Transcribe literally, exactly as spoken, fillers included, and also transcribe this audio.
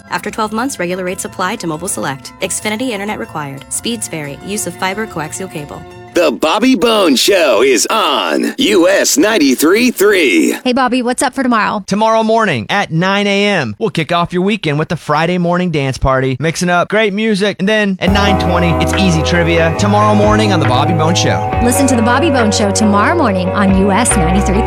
After twelve months, regular rates apply to Mobile Select. Xfinity Internet required. Speeds vary. Use of fiber coaxial cable. The Bobby Bones Show is on U S ninety-three point three. Hey, Bobby, what's up for tomorrow? Tomorrow morning at nine a.m., we'll kick off your weekend with the Friday morning dance party, mixing up great music. And then at nine twenty, it's easy trivia tomorrow morning on The Bobby Bones Show. Listen to The Bobby Bones Show tomorrow morning on U S ninety-three.